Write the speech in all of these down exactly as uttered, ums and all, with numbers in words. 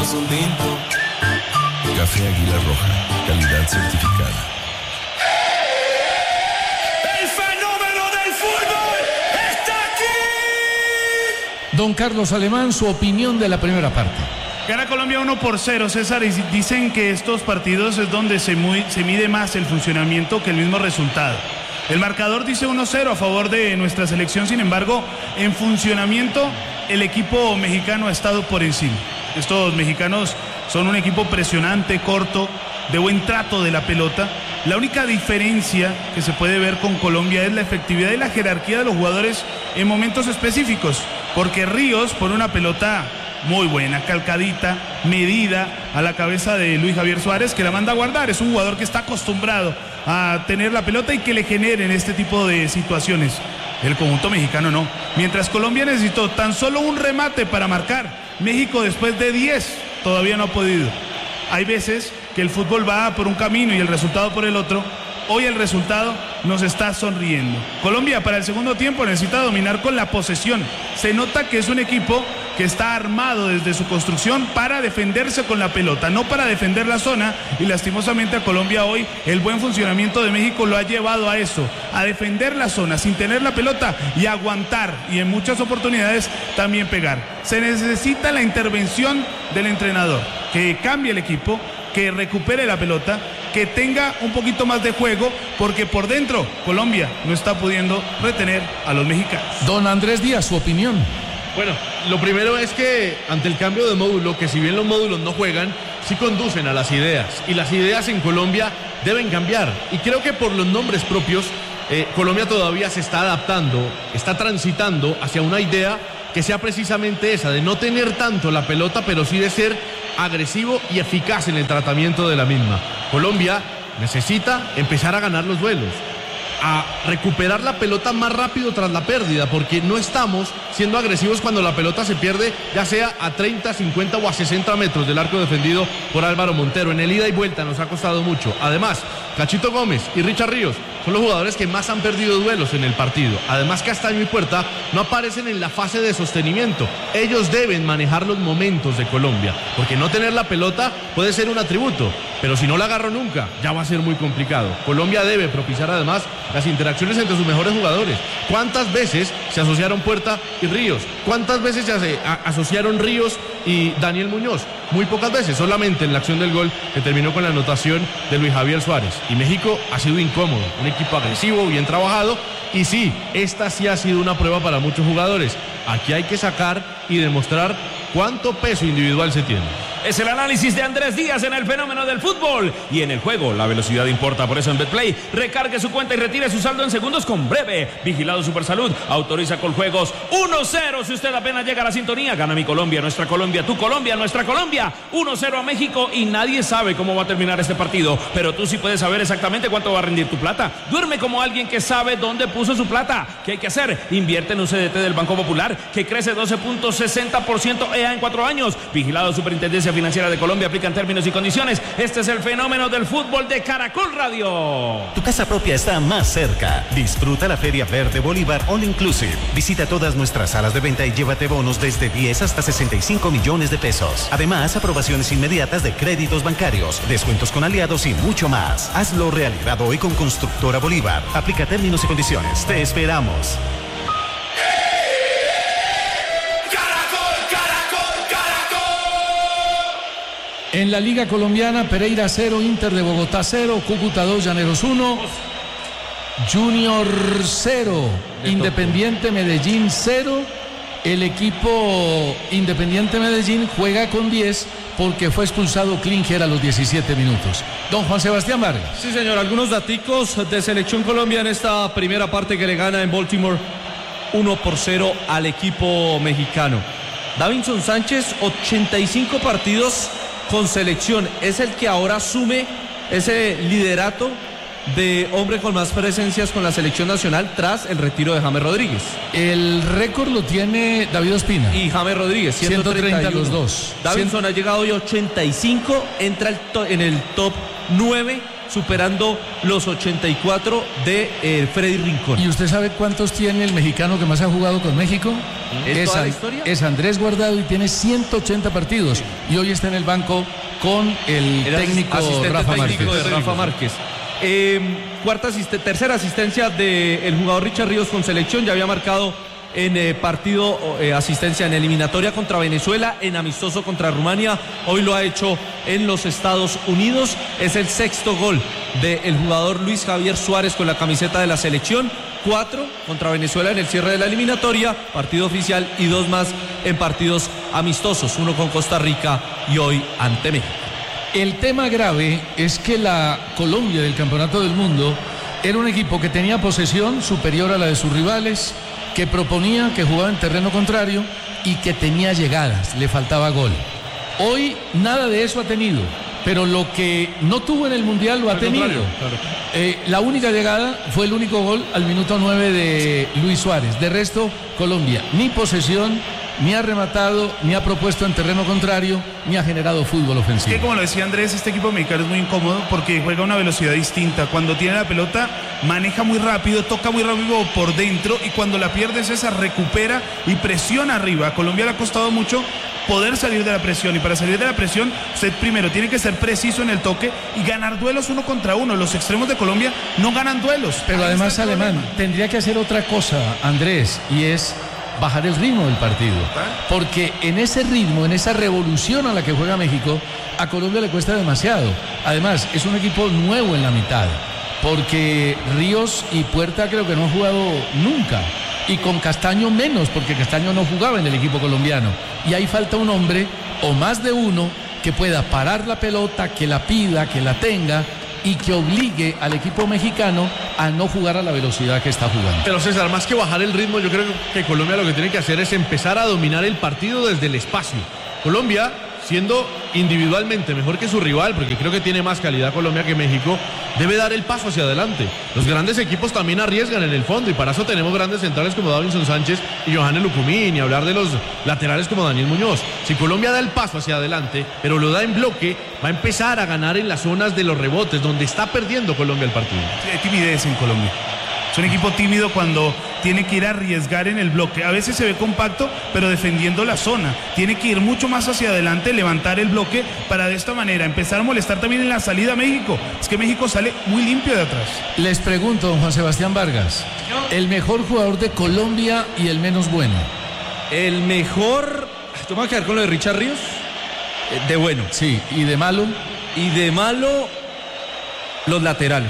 tomamos un tinto. Café Águila Roja, calidad certificada. ¡El fenómeno del fútbol está aquí! Don Carlos Alemán, su opinión de la primera parte. Gana Colombia uno por cero, César, y dicen que estos partidos es donde se, muy, se mide más el funcionamiento que el mismo resultado. El marcador dice uno cero a favor de nuestra selección, sin embargo, en funcionamiento el equipo mexicano ha estado por encima. Estos mexicanos son un equipo presionante, corto, de buen trato de la pelota. La única diferencia que se puede ver con Colombia es la efectividad y la jerarquía de los jugadores en momentos específicos, porque Ríos pone una pelota muy buena, calcadita, medida a la cabeza de Luis Javier Suárez, que la manda a guardar. Es un jugador que está acostumbrado a tener la pelota y que le generen este tipo de situaciones. El conjunto mexicano no. Mientras Colombia necesitó tan solo un remate para marcar, México después de diez todavía no ha podido. Hay veces que el fútbol va por un camino y el resultado por el otro. Hoy el resultado nos está sonriendo. Colombia para el segundo tiempo necesita dominar con la posesión. Se nota que es un equipo que está armado desde su construcción para defenderse con la pelota, no para defender la zona, y lastimosamente a Colombia hoy el buen funcionamiento de México lo ha llevado a eso, a defender la zona sin tener la pelota y aguantar, y en muchas oportunidades también pegar. Se necesita la intervención del entrenador, que cambie el equipo, que recupere la pelota, que tenga un poquito más de juego, porque por dentro Colombia no está pudiendo retener a los mexicanos. Don Andrés Díaz, su opinión. Bueno, lo primero es que ante el cambio de módulo, que si bien los módulos no juegan, sí conducen a las ideas, y las ideas en Colombia deben cambiar, y creo que por los nombres propios, eh, Colombia todavía se está adaptando, está transitando hacia una idea que sea precisamente esa, de no tener tanto la pelota, pero sí de ser agresivo y eficaz en el tratamiento de la misma. Colombia necesita empezar a ganar los duelos, a recuperar la pelota más rápido tras la pérdida, porque no estamos siendo agresivos cuando la pelota se pierde, ya sea a treinta, cincuenta o a sesenta metros del arco defendido por Álvaro Montero. En el ida y vuelta nos ha costado mucho. Además, Cachito Gómez y Richard Ríos son los jugadores que más han perdido duelos en el partido. Además, Castaño y Puerta no aparecen en la fase de sostenimiento. Ellos deben manejar los momentos de Colombia, porque no tener la pelota puede ser un atributo, pero si no la agarro nunca, ya va a ser muy complicado. Colombia debe propiciar además las interacciones entre sus mejores jugadores. ¿Cuántas veces se asociaron Puerta y Ríos? ¿Cuántas veces se aso- a- asociaron Ríos y Daniel Muñoz? Muy pocas veces, solamente en la acción del gol que terminó con la anotación de Luis Javier Suárez. Y México ha sido incómodo, un equipo agresivo, bien trabajado, y sí, esta sí ha sido una prueba para muchos jugadores. Aquí hay que sacar y demostrar cuánto peso individual se tiene. Es el análisis de Andrés Díaz en el fenómeno del fútbol. Y en el juego, la velocidad importa. Por eso en Betplay, recargue su cuenta y retire su saldo en segundos con Breve. Vigilado Supersalud, autoriza con juegos uno cero. Si usted apenas llega a la sintonía, gana mi Colombia, nuestra Colombia, tu Colombia, nuestra Colombia. uno cero a México, y nadie sabe cómo va a terminar este partido. Pero tú sí puedes saber exactamente cuánto va a rendir tu plata. Duerme como alguien que sabe dónde puso su plata. ¿Qué hay que hacer? Invierte en un C D T del Banco Popular, que crece doce punto sesenta por ciento E A en cuatro años. Vigilado Superintendencia Financiera de Colombia, aplican términos y condiciones. Este es el fenómeno del fútbol de Caracol Radio. Tu casa propia está más cerca. Disfruta la Feria Verde Bolívar All Inclusive. Visita todas nuestras salas de venta y llévate bonos desde diez hasta sesenta y cinco millones de pesos. Además, aprobaciones inmediatas de créditos bancarios, descuentos con aliados y mucho más. Hazlo realidad hoy con Constructora Bolívar. Aplica términos y condiciones. Te esperamos. En la Liga Colombiana, Pereira cero, Inter de Bogotá cero, Cúcuta dos, Llaneros uno, Junior cero, Independiente Medellín cero. El equipo Independiente Medellín juega con diez porque fue expulsado Klinger a los diecisiete minutos. Don Juan Sebastián Vargas. Sí, señor, algunos daticos de Selección Colombia en esta primera parte que le gana en Baltimore uno por cero al equipo mexicano. Davinson Sánchez, ochenta y cinco partidos con selección, es el que ahora asume ese liderato de hombre con más presencias con la selección nacional tras el retiro de James Rodríguez. El récord lo tiene David Ospina y James Rodríguez, ciento treinta los dos. Davinson ha llegado hoy a ochenta y cinco, entra el to- en el top nueve superando los ochenta y cuatro de eh, Freddy Rincón. ¿Y usted sabe cuántos tiene el mexicano que más ha jugado con México? ¿Es es, toda la An- historia? es Andrés Guardado y tiene ciento ochenta partidos. Y hoy está en el banco con el Era técnico asistente Rafa técnico Márquez. de Rafa Márquez. Eh, cuarta asiste- tercera asistencia del jugador Richard Ríos con selección, ya había marcado en eh, partido eh, asistencia en eliminatoria contra Venezuela, en amistoso contra Rumania, hoy lo ha hecho en los Estados Unidos, es el sexto gol del jugador Luis Javier Suárez con la camiseta de la selección, cuatro contra Venezuela en el cierre de la eliminatoria, partido oficial, y dos más en partidos amistosos, uno con Costa Rica y hoy ante México. El tema grave es que la Colombia del Campeonato del Mundo era un equipo que tenía posesión superior a la de sus rivales, que proponía, que jugaba en terreno contrario y que tenía llegadas, le faltaba gol. Hoy nada de eso ha tenido, pero lo que no tuvo en el Mundial lo ha Al tenido. contrario, claro. Eh, la única llegada fue el único gol al minuto nueve de Luis Suárez. De resto, Colombia ni posesión, ni ha rematado, ni ha propuesto en terreno contrario, ni ha generado fútbol Es ofensivo. que como lo decía Andrés, este equipo mexicano es muy incómodo porque juega a una velocidad distinta. Cuando tiene la pelota, maneja muy rápido, toca muy rápido por dentro, y cuando la pierde César recupera y presiona arriba. A Colombia le ha costado mucho poder salir de la presión, y para salir de la presión usted primero tiene que ser preciso en el toque y ganar duelos uno contra uno. Los extremos de Colombia no ganan duelos. Pero Ahí además está el Alemán problema. tendría que hacer otra cosa, Andrés, y es bajar el ritmo del partido. Porque en ese ritmo, en esa revolución a la que juega México, a Colombia le cuesta demasiado. Además, es un equipo nuevo en la mitad, porque Ríos y Puerta creo que no han jugado nunca. Y con Castaño menos, porque Castaño no jugaba en el equipo colombiano. Y ahí falta un hombre, o más de uno, que pueda parar la pelota, que la pida, que la tenga, y que obligue al equipo mexicano a no jugar a la velocidad que está jugando. Pero César, más que bajar el ritmo, yo creo que Colombia lo que tiene que hacer es empezar a dominar el partido desde el espacio. Colombia, siendo individualmente mejor que su rival, porque creo que tiene más calidad Colombia que México, debe dar el paso hacia adelante. Los grandes equipos también arriesgan en el fondo, y para eso tenemos grandes centrales como Davinson Sánchez y Johannes Lucumín, y hablar de los laterales como Daniel Muñoz. Si Colombia da el paso hacia adelante, pero lo da en bloque, va a empezar a ganar en las zonas de los rebotes, donde está perdiendo Colombia el partido. Sí, hay timidez en Colombia. Es un equipo tímido cuando tiene que ir a arriesgar en el bloque. A veces se ve compacto, pero defendiendo la zona. Tiene que ir mucho más hacia adelante, levantar el bloque para de esta manera empezar a molestar también en la salida a México. Es que México sale muy limpio de atrás. Les pregunto, don Juan Sebastián Vargas, el mejor jugador de Colombia y el menos bueno. El mejor, yo me voy a quedar con lo de Richard Ríos, eh, de bueno. Sí, y de malo, Y de malo, los laterales.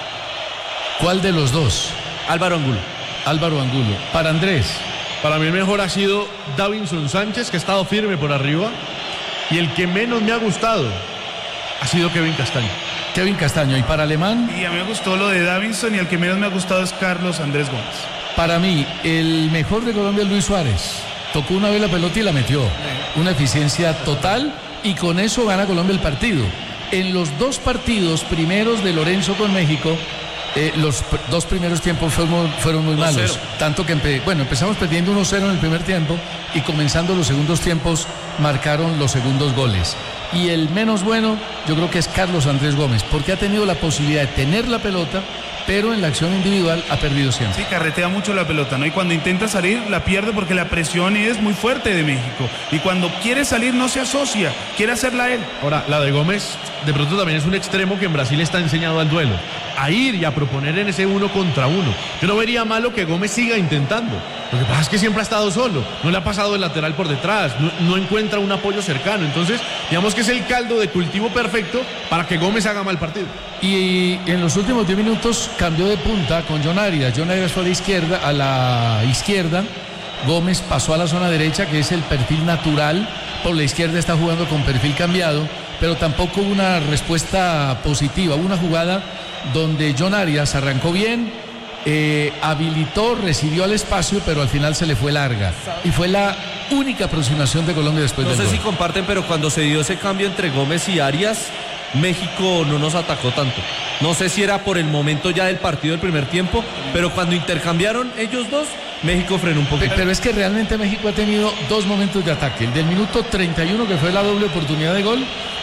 ¿cuál de los dos? Álvaro Angulo. Álvaro Angulo. Para Andrés. Para mí el mejor ha sido Davinson Sánchez, que ha estado firme por arriba, y el que menos me ha gustado ha sido Kevin Castaño. Kevin Castaño. Y para Alemán, Y a mí me gustó lo de Davinson, y el que menos me ha gustado es Carlos Andrés Gómez. para mí, el mejor de Colombia es Luis Suárez. Tocó una vez la pelota y la metió. Una eficiencia total, y con eso gana Colombia el partido. En los dos partidos primeros de Lorenzo con México, eh, los pr- dos primeros tiempos fueron, fueron muy dos malos. cero. Tanto que, empe- bueno, empezamos perdiendo uno cero en el primer tiempo, y comenzando los segundos tiempos marcaron los segundos goles. Y el menos bueno, yo creo que es Carlos Andrés Gómez, porque ha tenido la posibilidad de tener la pelota, pero en la acción individual ha perdido siempre. Sí, carretea mucho la pelota, ¿no? Y cuando intenta salir, la pierde porque la presión es muy fuerte de México. Y cuando quiere salir, no se asocia, quiere hacerla él. Ahora, la de Gómez, de pronto también es un extremo que en Brasil está enseñado al duelo, a ir y a proponer en ese uno contra uno. Yo no vería malo que Gómez siga intentando. Lo que pasa es que siempre ha estado solo, no le ha pasado el lateral por detrás, no, no encuentra un apoyo cercano. Entonces, digamos que es el caldo de cultivo perfecto para que Gómez haga mal partido. Y en los últimos diez minutos cambió de punta con John Arias. John Arias fue a la izquierda, a la izquierda. Gómez pasó a la zona derecha, que es el perfil natural. Por la izquierda está jugando con perfil cambiado, pero tampoco hubo una respuesta positiva. Hubo una jugada donde John Arias arrancó bien, eh, habilitó, recibió al espacio, pero al final se le fue larga. Y fue la única aproximación de Colombia después No del sé gol. si comparten, pero cuando se dio ese cambio entre Gómez y Arias, México no nos atacó tanto. No sé si era por el momento ya del partido del primer tiempo, pero cuando intercambiaron ellos dos, México frenó un poquito. Pero es que realmente México ha tenido dos momentos de ataque. El del minuto treinta y uno, que fue la doble oportunidad de gol,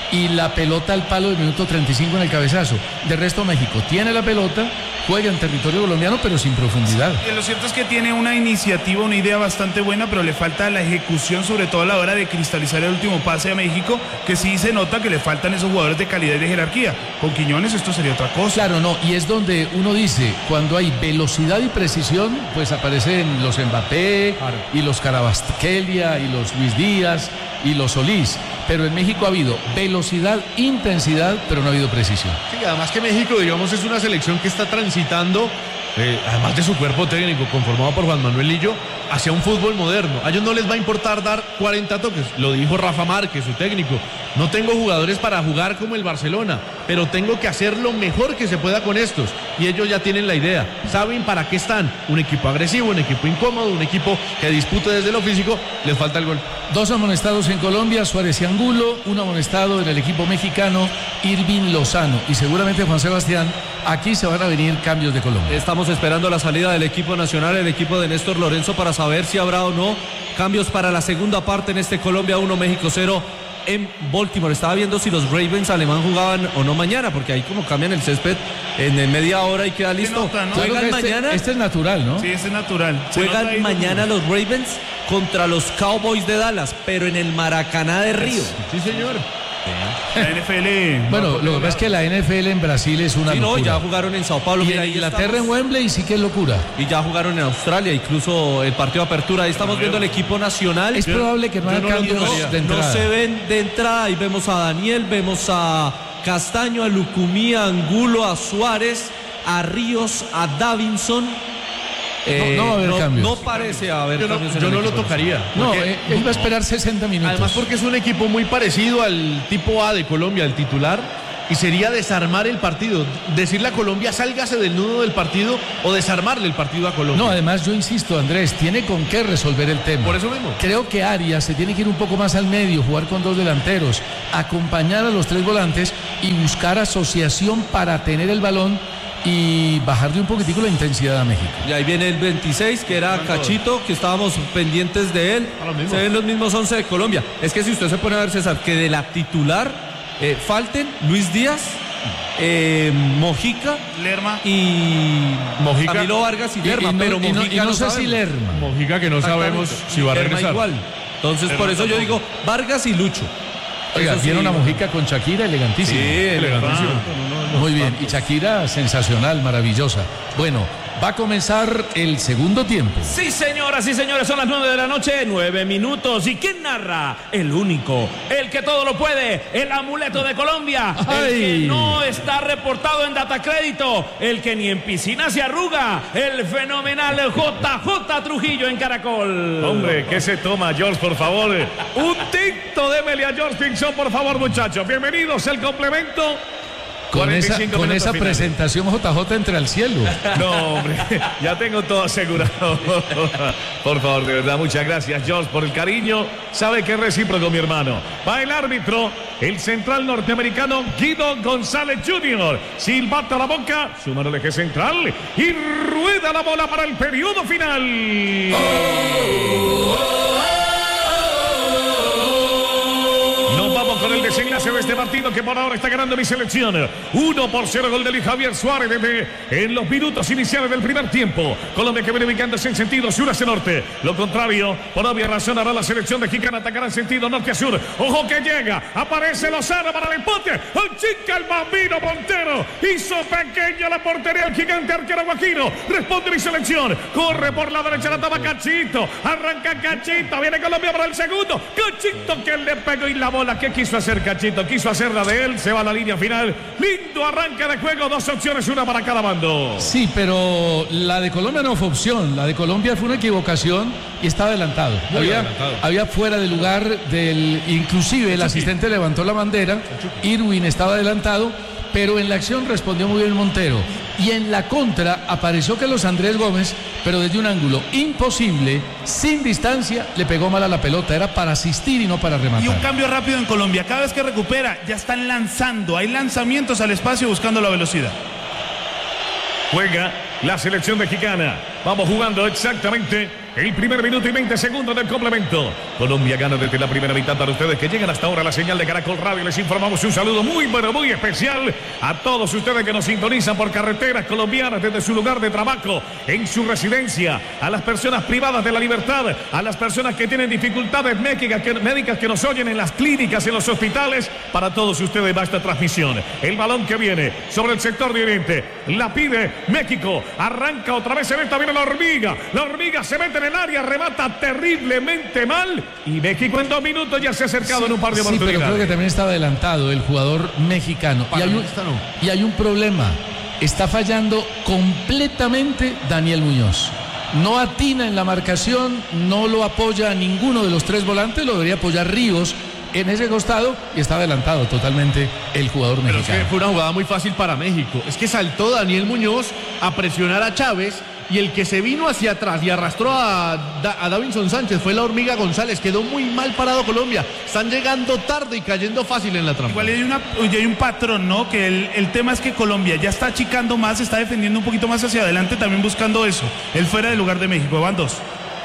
y la pelota al palo del minuto treinta y cinco en el cabezazo. De resto, México tiene la pelota, juega en territorio colombiano, pero sin profundidad. Y lo cierto es que tiene una iniciativa, una idea bastante buena, pero le falta la ejecución, sobre todo a la hora de cristalizar el último pase a México, que sí se nota que le faltan esos jugadores de calidad y de jerarquía. Con Quiñones esto sería otra cosa. Claro, no, y es donde uno dice, cuando hay velocidad y precisión, pues aparecen los Mbappé, claro, y los Carabasquelia, y los Luis Díaz, y los Solís. Pero en México ha habido velocidad, intensidad, pero no ha habido precisión. Sí, además que México, digamos, es una selección que está transitando, eh, además de su cuerpo técnico conformado por Juan Manuel Lillo, hacia un fútbol moderno. A ellos no les va a importar dar cuarenta toques, lo dijo Rafa Márquez, su técnico. No tengo jugadores para jugar como el Barcelona, pero tengo que hacer lo mejor que se pueda con estos. Y ellos ya tienen la idea, saben para qué están. Un equipo agresivo, un equipo incómodo, un equipo que dispute desde lo físico, les falta el gol. Dos amonestados en Colombia, Suárez y Angulo, un amonestado en el equipo mexicano, Irving Lozano. Y seguramente, Juan Sebastián, aquí se van a venir cambios de Colombia. Estamos esperando la salida del equipo nacional, el equipo de Néstor Lorenzo, para saber si habrá o no cambios para la segunda parte en este Colombia uno, México cero en Baltimore. Estaba viendo si los Ravens alemán jugaban o no mañana, porque ahí como cambian el césped en media hora y queda listo. Nota, ¿no? ¿Juegan este, mañana? Este es natural, ¿no? Sí, este es natural. Se Juegan mañana los Ravens contra los Cowboys de Dallas, pero en el Maracaná de Río. Sí, señor. La N F L. Bueno, lo que pasa es que la N F L en Brasil es una Sí, no, locura. ya jugaron en Sao Paulo. Y Mira, en ahí Inglaterra estamos. en Wembley sí que es locura. Y ya jugaron en Australia, incluso el partido de apertura. Ahí estamos viendo el equipo nacional. Es probable que no haya no, cambios no, de entrada. no se ven de entrada. Ahí vemos a Daniel, vemos a Castaño, a Lucumí, a Angulo, a Suárez, a Ríos, a Davinson. Eh, no va a haber no, cambios. no parece haber Yo no, cambios en yo el no lo equipo. tocaría. No, porque- eh, él va a esperar sesenta minutos. Además porque es un equipo muy parecido al tipo A de Colombia, el titular, y sería desarmar el partido. Decirle a Colombia, sálgase del nudo del partido, o desarmarle el partido a Colombia. No, además yo insisto, Andrés, tiene con qué resolver el tema. Por eso mismo. Creo que Arias se tiene que ir un poco más al medio, jugar con dos delanteros, acompañar a los tres volantes y buscar asociación para tener el balón y bajarle un poquitico la intensidad a México. Y ahí viene el veintiséis, que era Cachito, que estábamos pendientes de él. A lo mismo. Se ven los mismos once de Colombia. Es que si usted se pone a ver, César, que de la titular eh, falten Luis Díaz, eh, Mojica Lerma. y Mojica. Camilo Vargas y Y- Lerma. y no- pero y no- Mojica y no no sé si sabemos. Lerma. Mojica, que no sabemos Exactamente. si va a Lerma regresar. igual. Entonces, por eso yo digo Vargas y Lucho. Oiga, Eso sí, vieron a bueno. Mojica con Shakira, elegantísimo. Sí, elegantísimo. Muy bien, y Shakira sensacional, maravillosa. Bueno, va a comenzar el segundo tiempo. Sí, señoras y señores, son las nueve de la noche, nueve minutos. ¿Y quién narra? El único, el que todo lo puede, el amuleto de Colombia, el que ¡Ay! no está reportado en Datacrédito, el que ni en piscina se arruga, el fenomenal J J Trujillo en Caracol. Hombre, ¿qué se toma, George, por favor? Un tinto, démele a George Pinzón, por favor, muchachos. Bienvenidos, el complemento. Con esa, cuarenta y cinco con minutos esa finales. presentación J J entre al cielo. No, hombre, ya tengo todo asegurado. Por favor, de verdad, muchas gracias, George, por el cariño. Sabe que es recíproco, mi hermano. Va el árbitro, el central norteamericano Guido González junior Silbata la boca, suma el eje central y rueda la bola para el periodo final. Nos vamos con el desenlace de este partido que por ahora está ganando mi selección. uno por cero, gol de Luis Javier Suárez desde en los minutos iniciales del primer tiempo. Colombia que viene ubicándose en sentido sur hacia norte. Lo contrario, por obvia razón, hará la selección mexicana, atacará en sentido norte a sur. Ojo que llega, aparece Lozano para el empote. Chica el bambino Montero. Hizo pequeña la portería el gigante arquero guajiro. Responde mi selección. Corre por la derecha, la toma Cachito. Arranca Cachito. Viene Colombia para el segundo. Cachito que le pegó y la bola. ¿Qué quiso hacer Cachito? Quiso hacer la de él. Se va a la línea final. Lindo arranque de juego. Dos opciones, una para cada bando. Sí, pero la de Colombia no fue opción. La de Colombia fue una equivocación y estaba adelantado. Muy Había, adelantado. había fuera de lugar del. Inclusive el asistente levantó la bandera. Irwin estaba adelantado, pero en la acción respondió muy bien Montero. Y en la contra apareció Carlos Andrés Gómez, pero desde un ángulo imposible, sin distancia, le pegó mal a la pelota. Era para asistir y no para rematar. Y un cambio rápido en Colombia. Cada vez que recupera, ya están lanzando. Hay lanzamientos al espacio buscando la velocidad. Juega la selección mexicana. Vamos jugando exactamente el primer minuto y veinte segundos del complemento. Colombia gana desde la primera mitad. Para ustedes que llegan hasta ahora la señal de Caracol Radio, les informamos un saludo muy, pero muy especial a todos ustedes que nos sintonizan por carreteras colombianas desde su lugar de trabajo, en su residencia, a las personas privadas de la libertad, a las personas que tienen dificultades médicas que, médicas que nos oyen en las clínicas, en los hospitales. Para todos ustedes va esta transmisión. El balón que viene sobre el sector de Oriente, la pide México, arranca otra vez en esta, viene la hormiga, la hormiga se mete en el área, remata terriblemente mal y México en dos minutos ya se ha acercado sí, en un par de sí, oportunidades. Pero creo que también estaba adelantado el jugador mexicano y hay, un, y hay un problema, está fallando completamente Daniel Muñoz. No atina en la marcación, no lo apoya a ninguno de los tres volantes, lo debería apoyar Ríos en ese costado y estaba adelantado totalmente el jugador Pero mexicano. Es que fue una jugada muy fácil para México. Es que saltó Daniel Muñoz a presionar a Chávez y el que se vino hacia atrás y arrastró a, da, a Davinson Sánchez fue la hormiga González. Quedó muy mal parado Colombia. Están llegando tarde y cayendo fácil en la trampa. Igual hay, una, hay un patrón, ¿no? Que el, el tema es que Colombia ya está achicando más, está defendiendo un poquito más hacia adelante, también buscando eso. El fuera del lugar de México. Van dos.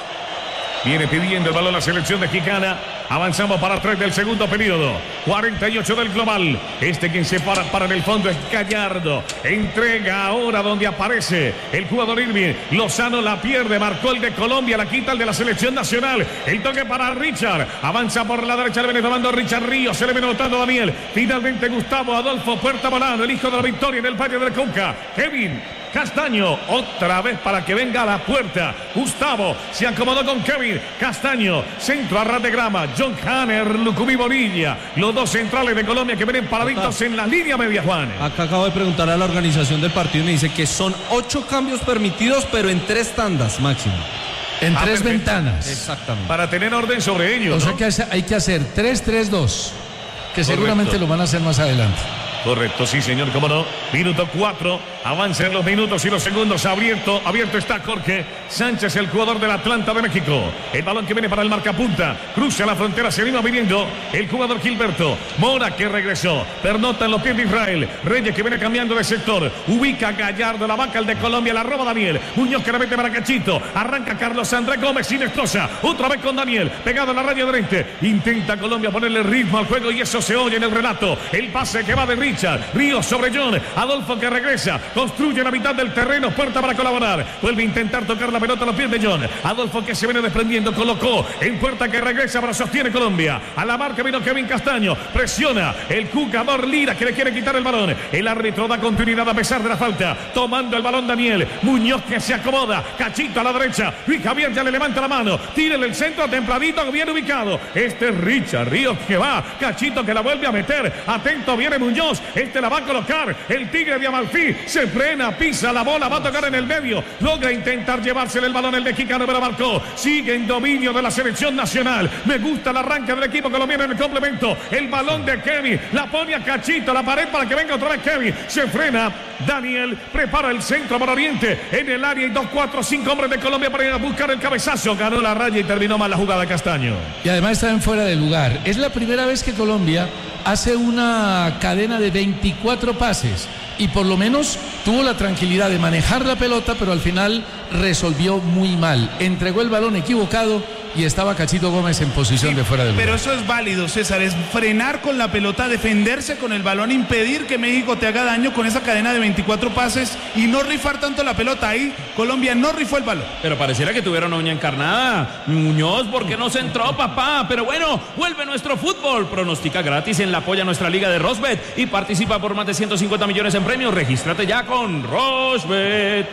Viene pidiendo el balón la selección mexicana. Avanzamos para tres del segundo periodo. cuarenta y ocho del global. Este quien se para, para en el fondo es Gallardo. Entrega ahora donde aparece el jugador Irving. Lozano la pierde. Marcó el de Colombia. La quita el de la selección nacional. El toque para Richard. Avanza por la derecha. Le viene tomando Richard Ríos. Se le viene notando Daniel. Finalmente Gustavo Adolfo Puerta Molano. El hijo de la victoria en el Valle del Cauca. Kevin Castaño, otra vez para que venga a la puerta. Gustavo se acomodó con Kevin Castaño. Centro a ras de grama. John Hanner, Lucumí Bonilla. Los dos centrales de Colombia que vienen paraditos acá en la línea media, Juan. Acá acabo de preguntar a la organización del partido y me dice que son ocho cambios permitidos, pero en tres tandas máximo. En ah, tres perfecto. ventanas. Exactamente. Para tener orden sobre ellos. O sea ¿no? que hay que hacer tres tres dos. Que Correcto. Seguramente lo van a hacer más adelante. Correcto, sí señor, cómo no. Minuto cuatro, avanzan los minutos y los segundos. Abierto, abierto está Jorge Sánchez, el jugador del Atlanta de México. El balón que viene para el marcapunta. Cruza la frontera, se anima viniendo el jugador Gilberto. Mora que regresó. Pernota en los pies de Israel. Reyes que viene cambiando de sector. Ubica Gallardo, la vaca el de Colombia, la roba Daniel. Muñoz que la mete para Cachito. Arranca Carlos Andrés Gómez sin esposa. Otra vez con Daniel, pegado a la raya de frente. Intenta Colombia ponerle ritmo al juego y eso se oye en el relato. El pase que va de Richard. Ríos sobre John. Adolfo que regresa. Construye la mitad del terreno. Puerta para colaborar. Vuelve a intentar tocar la pelota a los pies de John. Adolfo que se viene desprendiendo. Colocó en Puerta que regresa. Pero sostiene Colombia. A la marca vino Kevin Castaño. Presiona el jugador Lira que le quiere quitar el balón. El árbitro da continuidad a pesar de la falta. Tomando el balón Daniel. Muñoz que se acomoda. Cachito a la derecha. Luis Javier ya le levanta la mano. Tira en el centro. Templadito. Bien ubicado. Este es Richard Ríos que va. Cachito que la vuelve a meter. Atento viene Muñoz. Este la va a colocar. El Tigre de Amalfi se frena, pisa la bola, va a tocar en el medio. Logra intentar llevársele el balón el mexicano, pero marcó. Sigue en dominio de la selección nacional. Me gusta el arranque del equipo colombiano en el complemento. El balón de Kevin. La pone a Cachito, la pared para que venga otra vez Kevin. Se frena. Daniel prepara el centro para Oriente. En el área y dos, cuatro, cinco hombres de Colombia para ir a buscar el cabezazo. Ganó la raya y terminó mal la jugada Castaño. Y además está en fuera de lugar. Es la primera vez que Colombia hace una cadena de veinticuatro pases y por lo menos tuvo la tranquilidad de manejar la pelota, pero al final resolvió muy mal. Entregó el balón equivocado y estaba Cachito Gómez en posición sí, de fuera del lugar. Pero eso es válido, César, es frenar con la pelota, defenderse con el balón, impedir que México te haga daño con esa cadena de veinticuatro pases y no rifar tanto la pelota. Ahí Colombia no rifó el balón. Pero pareciera que tuvieron uña encarnada. Muñoz, ¿por qué no se entró, papá? Pero bueno, vuelve nuestro fútbol. Pronostica gratis en la apoya nuestra liga de Rosbet y participa por más de ciento cincuenta millones en premios. Regístrate ya con Rosbet.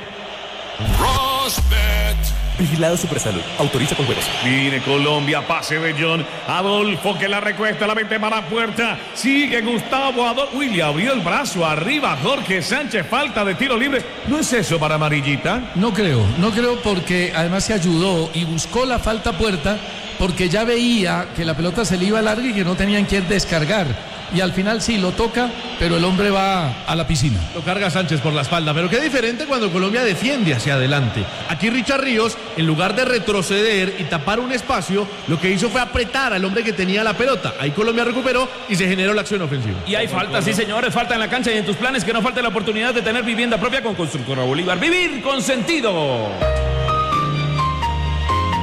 Rosbet. Vigilado Supersalud. Autoriza con juegos. Viene Colombia, pase de John. Adolfo que la recuesta, la mete para la puerta. Sigue Gustavo Adolfo. Uy, le abrió el brazo arriba Jorge Sánchez. Falta de tiro libre. ¿No es eso para amarillita? No creo, no creo porque además se ayudó y buscó la falta puerta porque ya veía que la pelota se le iba larga y que no tenían quien descargar. Y al final sí, lo toca, pero el hombre va a la piscina. Lo carga Sánchez por la espalda, pero qué diferente cuando Colombia defiende hacia adelante. Aquí Richard Ríos, en lugar de retroceder y tapar un espacio, lo que hizo fue apretar al hombre que tenía la pelota. Ahí Colombia recuperó y se generó la acción ofensiva. Y hay falta, sí señores, falta en la cancha y en tus planes que no falte la oportunidad de tener vivienda propia con Constructora Bolívar. Vivir con sentido.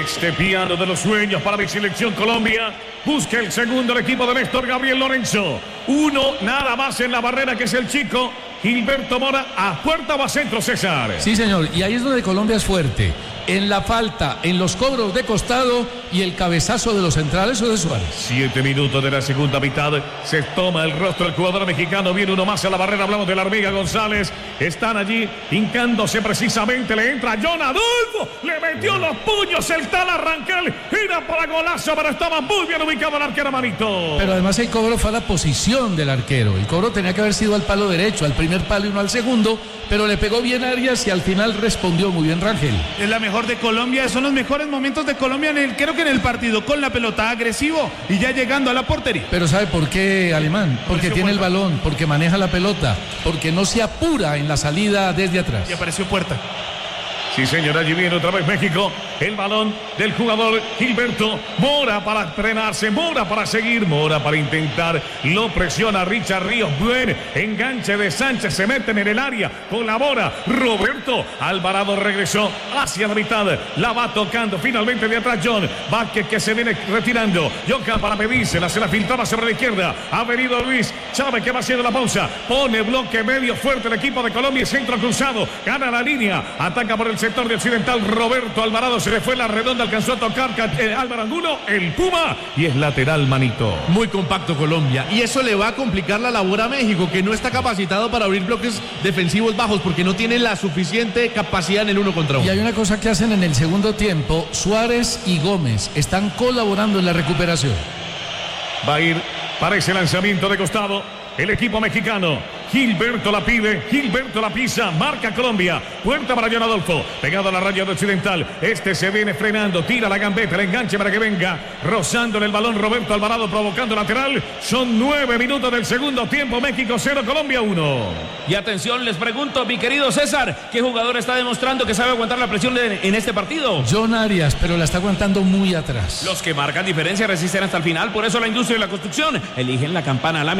Este piano de los sueños para mi selección Colombia. Busca el segundo el equipo de Néstor Gabriel Lorenzo. Uno nada más en la barrera, que es el chico Gilberto Mora. A puerta o a centro, César. Sí, señor. Y ahí es donde Colombia es fuerte. En la falta, en los cobros de costado y el cabezazo de los centrales o de Suárez. Siete minutos de la segunda mitad. Se toma el rostro el jugador mexicano. Viene uno más a la barrera. Hablamos de la hormiga González. Están allí hincándose precisamente. Le entra John Adolfo. Le metió los puños el tal Arranquel. Era para golazo, pero estaba muy bien ubicado el arquero Manito. Pero además el cobro fue a la posición del arquero. El cobro tenía que haber sido al palo derecho, al primer palo y no al segundo. Pero le pegó bien a Arias y al final respondió muy bien Rangel. Es la mejor de Colombia, son los mejores momentos de Colombia en el, creo que en el partido, con la pelota, agresivo y ya llegando a la portería. Pero ¿sabe por qué, Alemán? Porque Apareció tiene Puerta. el balón, porque maneja la pelota, porque no se apura en la salida desde atrás. Y apareció Puerta. Sí, señor, allí viene otra vez México. El balón del jugador Gilberto Mora para frenarse, Mora para seguir, Mora para intentar. Lo presiona Richard Ríos. Buen enganche de Sánchez. Se meten en el área. Colabora Roberto Alvarado. Regresó hacia la mitad. La va tocando finalmente de atrás John Vázquez, que se viene retirando. Yoka para pedírsela. Se la filtraba sobre la izquierda. Ha venido Luis Chávez, que va haciendo la pausa. Pone bloque medio fuerte el equipo de Colombia. Centro cruzado. Gana la línea. Ataca por el sector de occidental. Roberto Alvarado se le fue la redonda. Alcanzó a tocar eh, Álvaro Angulo. El Puma. Y es lateral, Manito. Muy compacto Colombia. Y eso le va a complicar la labor a México, que no está capacitado para abrir bloques defensivos bajos porque no tiene la suficiente capacidad en el uno contra uno. Y hay una cosa que hacen en el segundo tiempo. Suárez y Gómez están colaborando en la recuperación. Va a ir para ese lanzamiento de costado el equipo mexicano. Gilberto la pide, Gilberto la pisa, marca Colombia. Puerta para John Adolfo, pegado a la raya de occidental. Este se viene frenando, tira la gambeta, el enganche para que venga, rozándole el balón Roberto Alvarado, provocando lateral. Son nueve minutos del segundo tiempo. México cero, Colombia uno. Y atención, les pregunto, mi querido César, ¿qué jugador está demostrando que sabe aguantar la presión de- en este partido? John Arias, pero la está aguantando muy atrás. Los que marcan diferencia resisten hasta el final. Por eso la industria y la construcción eligen la campana lámina